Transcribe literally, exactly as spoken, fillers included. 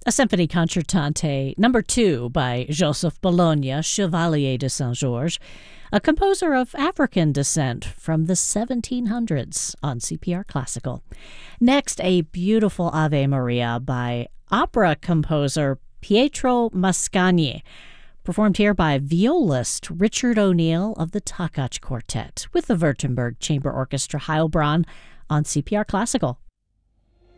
a symphony concertante number two by Joseph Bologna, Chevalier de Saint-Georges, a composer of African descent from the seventeen hundreds on C P R Classical. Next, a beautiful Ave Maria by opera composer Pietro Mascagni, performed here by violist Richard O'Neill of the Takach Quartet with the Württemberg Chamber Orchestra Heilbronn on C P R Classical.